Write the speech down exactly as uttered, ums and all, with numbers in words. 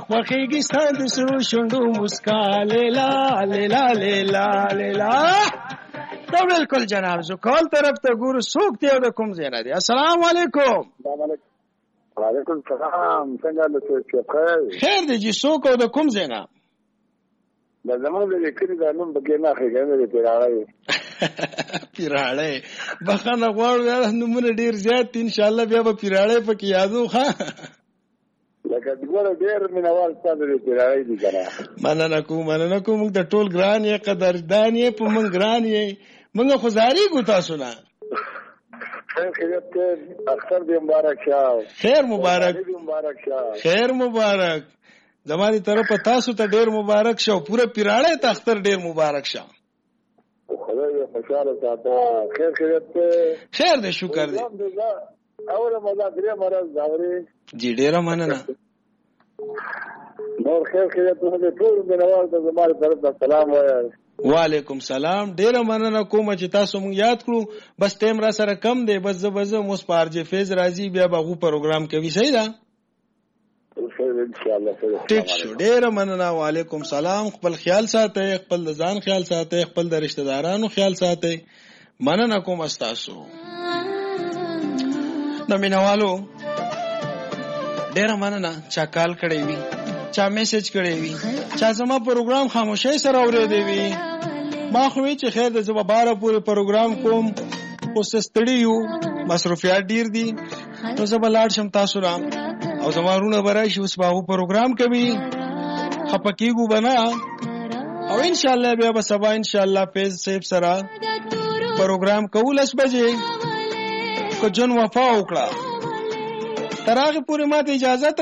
خوخیږي ستاد سرو شوندو مسکا لیلا لیلا لیلا لیلا. دا بالکل جناب زو کال طرف ته ګورو څوک دی او د کوم ځای نه دی. السلام علیکم. وعلیکم السلام. څنګه تاسو خیر؟ خیر دی جی. څوک او د کوم ځای نه؟ دا زمونږ د کلی د نوم بګې نه خېږي د پیراړې پیراړې بخنه غواړو نومونه ډیر زیات ان شاء الله بیا به پیراړې پکې یادو. ښه لکه دغه ډیر مینوال ستاسو د پیراړې دي کنه. مننه کوم مننه کوم. موږ د ټول ګران یې قدردان یې په موږ ګران یې. موږ خو زاري ګو تاسو نه. خیر خیریت ته اختر دې مبارک شه. خیر مبارک مبارک شه. خیر مبارک. زمانی طرف تاسو ته ډیر مبارک شه. پوره پیراړې ته اختر ډیر مبارک شه. خدای خوشاله ساته. خیر خیریت ته. خیر دې شکر دې. اوله مزه درې مرز داوري جی ډیر مننه. نور خیر خیریت ته ټول منوال ته زماره طرف ته سلام وایي. وعلیکم سلام. ډیر مننه کوم چې تاسو مونږ یاد کړو. بس ټیم را سره کم دی. بس زه بزه مو سپارجه فیض راځي بیا به غو پروګرام کوي. صحیح ده ان شاء الله. ټیک شو. ډیر مننه. وعلیکم سلام. خپل خیال ساتئ. خپل ځان خیال ساتئ. خپل د رشتہ دارانو خیال ساتئ. مننه کوم استاسو. نو مینوالو ډیر مننه چا کال کړی وي، چا میسج کړی وي، چا زما پروګرام خاموشۍ سره اورېدی وي. ما خو وی چې خیر د زما باره پورې پروګرام کوم خو ستړي یو مصروفیات ډیر دي نو زه به لاړ شم تاسو را او زما رونه به راشي اوس به هغه پروګرام کوي خفه کېږو به نه او انشاءالله بیا به سبا انشاءالله فیض صاحب سره پروګرام کوو لس بجې که جون وفا وکړه تر هغې پورې ما ته اجازت